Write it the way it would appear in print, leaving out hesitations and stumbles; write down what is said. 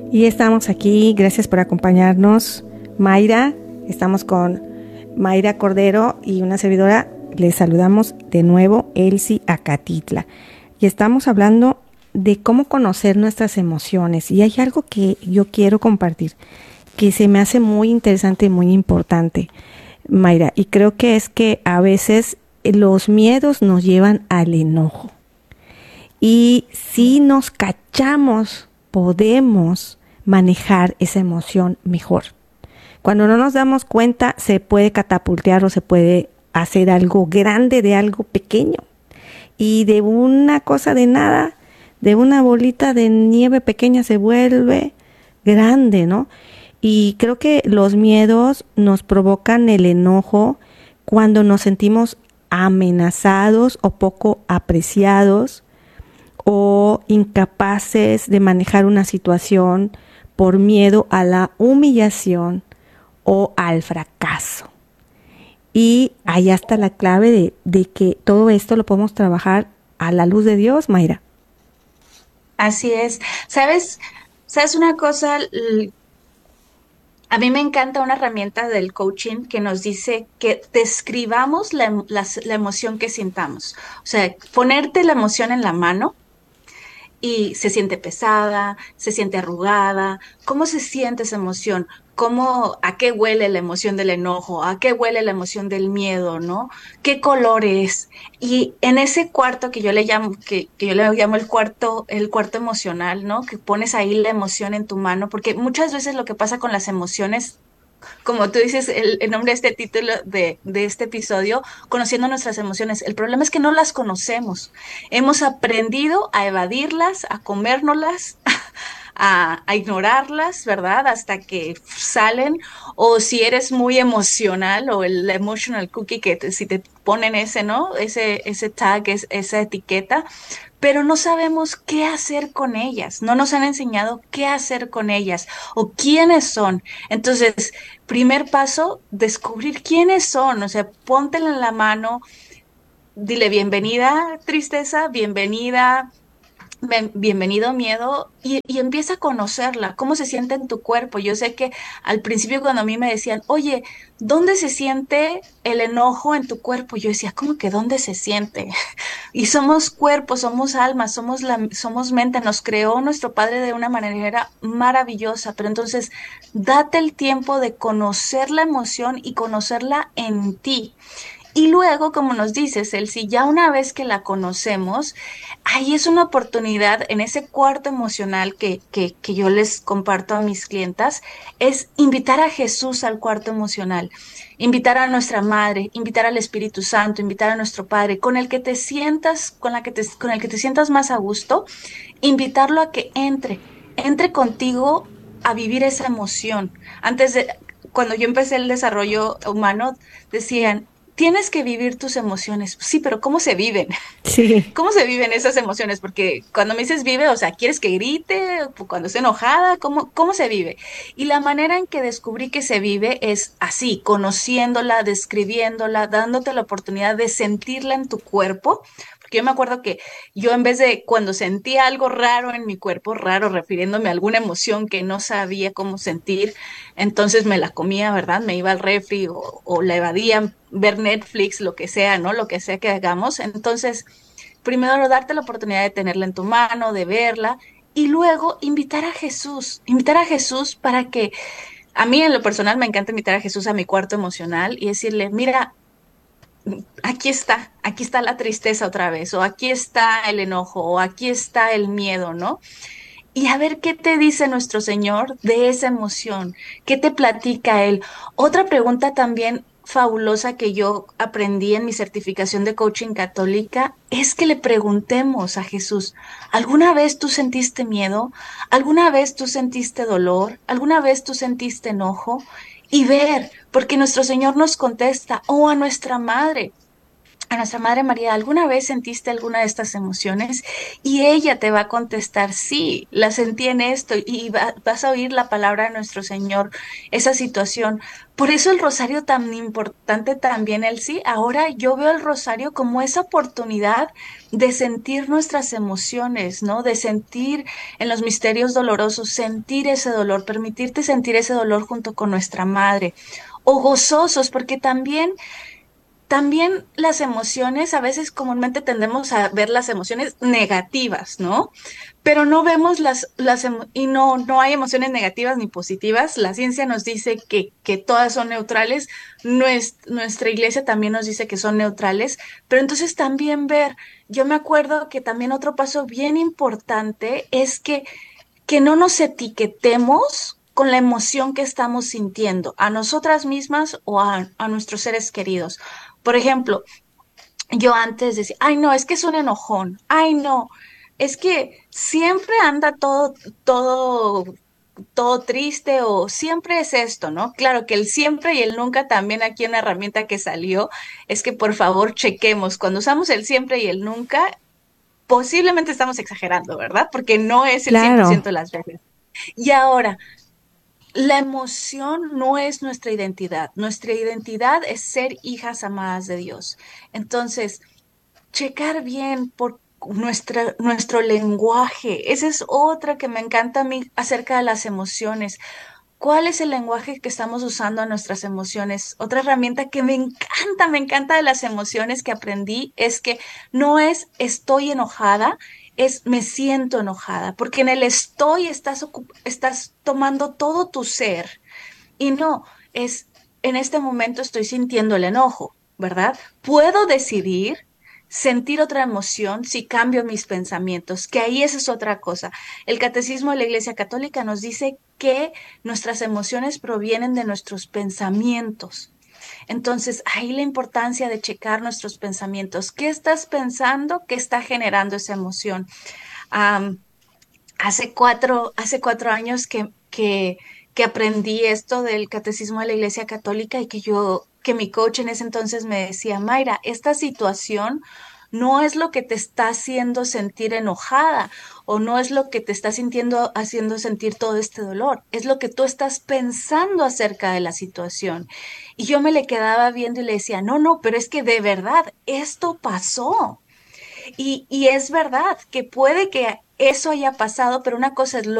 Y estamos aquí, gracias por acompañarnos, Mayra. Estamos con Mayra Cordero y una servidora. Les saludamos de nuevo, Elsie Acatitla. Y estamos hablando de cómo conocer nuestras emociones. Y hay algo que yo quiero compartir, que se me hace muy interesante y muy importante, Mayra. Y creo que es que a veces los miedos nos llevan al enojo. Y si nos cachamos, podemos manejar esa emoción mejor. Cuando no nos damos cuenta, se puede catapultear o se puede hacer algo grande de algo pequeño. Y de una cosa de nada, de una bolita de nieve pequeña se vuelve grande, ¿no? Y creo que los miedos nos provocan el enojo cuando nos sentimos amenazados o poco apreciados, o incapaces de manejar una situación por miedo a la humillación o al fracaso. Y allá está la clave de que todo esto lo podemos trabajar a la luz de Dios, Mayra. Así es. ¿Sabes una cosa? A mí me encanta una herramienta del coaching que nos dice que describamos la emoción que sintamos. O sea, ponerte la emoción en la mano y se siente pesada, se siente arrugada. ¿Cómo se siente esa emoción? ¿A qué huele la emoción del enojo? ¿A qué huele la emoción del miedo, no? ¿Qué color es? Y en ese cuarto que yo le llamo, que yo le llamo el cuarto emocional, ¿no? Que pones ahí la emoción en tu mano, porque muchas veces lo que pasa con las emociones, como tú dices, el nombre de este título de este episodio, conociendo nuestras emociones. El problema es que no las conocemos. Hemos aprendido a evadirlas, a comérnoslas, a ignorarlas, ¿verdad? Hasta que salen. O si eres muy emocional o el emotional cookie, si te ponen ese, ¿no? Ese tag, esa etiqueta, pero no sabemos qué hacer con ellas, no nos han enseñado qué hacer con ellas o quiénes son. Entonces, primer paso, descubrir quiénes son, o sea, póntela en la mano, dile bienvenida tristeza, bienvenido miedo y empieza a conocerla, cómo se siente en tu cuerpo. Yo sé que al principio cuando a mí me decían, oye, ¿dónde se siente el enojo en tu cuerpo? Yo decía, ¿cómo que dónde se siente? Y somos cuerpo, somos alma, somos mente, nos creó nuestro Padre de una manera maravillosa, pero entonces date el tiempo de conocer la emoción y conocerla en ti. Y luego, como nos dices, si ya una vez que la conocemos, ahí es una oportunidad en ese cuarto emocional que yo les comparto a mis clientas, es invitar a Jesús al cuarto emocional, invitar a nuestra madre, invitar al Espíritu Santo, invitar a nuestro Padre, con el que te sientas, con el que te sientas más a gusto, invitarlo a que entre contigo a vivir esa emoción. Cuando yo empecé el desarrollo humano, decían, tienes que vivir tus emociones. Sí, pero ¿cómo se viven? Sí. ¿Cómo se viven esas emociones? Porque cuando me dices vive, o sea, ¿quieres que grite? Cuando estoy enojada, ¿cómo se vive? Y la manera en que descubrí que se vive es así, conociéndola, describiéndola, dándote la oportunidad de sentirla en tu cuerpo. Porque yo me acuerdo que yo en vez de cuando sentía algo raro en mi cuerpo, raro refiriéndome a alguna emoción que no sabía cómo sentir, entonces me la comía, ¿verdad? Me iba al refri o la evadía, ver Netflix, lo que sea, ¿no? Lo que sea que hagamos. Entonces, primero darte la oportunidad de tenerla en tu mano, de verla, y luego invitar a Jesús para que, a mí en lo personal me encanta invitar a Jesús a mi cuarto emocional y decirle, mira, aquí está la tristeza otra vez, o aquí está el enojo, o aquí está el miedo, ¿no? Y a ver qué te dice nuestro Señor de esa emoción, qué te platica Él. Otra pregunta también fabulosa que yo aprendí en mi certificación de coaching católica es que le preguntemos a Jesús, ¿alguna vez tú sentiste miedo? ¿Alguna vez tú sentiste dolor? ¿Alguna vez tú sentiste enojo? Y ver, porque nuestro Señor nos contesta, o a nuestra madre. a nuestra Madre María, ¿alguna vez sentiste alguna de estas emociones? Y ella te va a contestar, sí, la sentí en esto y vas a oír la palabra de nuestro Señor, esa situación. Por eso el rosario tan importante también, el sí. Ahora yo veo el rosario como esa oportunidad de sentir nuestras emociones, ¿no? De sentir en los misterios dolorosos, sentir ese dolor, permitirte sentir ese dolor junto con nuestra Madre. O gozosos, porque también las emociones, a veces comúnmente tendemos a ver las emociones negativas, ¿no? Pero no vemos y no hay emociones negativas ni positivas. La ciencia nos dice que todas son neutrales. Nuestra iglesia también nos dice que son neutrales. Pero entonces también yo me acuerdo que también otro paso bien importante es que no nos etiquetemos con la emoción que estamos sintiendo, a nosotras mismas o a nuestros seres queridos. Por ejemplo, yo antes decía, ay no, es que es un enojón, ay no, es que siempre anda todo, todo triste o siempre es esto, ¿no? Claro que el siempre y el nunca también aquí una herramienta que salió es que por favor chequemos, cuando usamos el siempre y el nunca, posiblemente estamos exagerando, ¿verdad? Porque no es el 100% Claro. de las veces. Y ahora, la emoción no es nuestra identidad es ser hijas amadas de Dios. Entonces, checar bien por nuestro lenguaje. Esa es otra que me encanta a mí acerca de las emociones. ¿Cuál es el lenguaje que estamos usando a nuestras emociones? Otra herramienta que me encanta de las emociones que aprendí es que no es estoy enojada, es me siento enojada, porque en el estoy estás tomando todo tu ser y no, es en este momento estoy sintiendo el enojo, ¿verdad? Puedo decidir sentir otra emoción si cambio mis pensamientos, que ahí esa es otra cosa. El Catecismo de la Iglesia Católica nos dice que nuestras emociones provienen de nuestros pensamientos. Entonces, ahí la importancia de checar nuestros pensamientos. ¿Qué estás pensando? ¿Qué está generando esa emoción? Um, hace cuatro años que aprendí esto del catecismo de la Iglesia Católica y que mi coach en ese entonces me decía, Mayra, esta situación no es lo que te está haciendo sentir enojada o no es lo que te está haciendo sentir todo este dolor, es lo que tú estás pensando acerca de la situación. Y yo me le quedaba viendo y le decía, no, no, pero es que de verdad esto pasó. Y es verdad que puede que eso haya pasado, pero una cosa es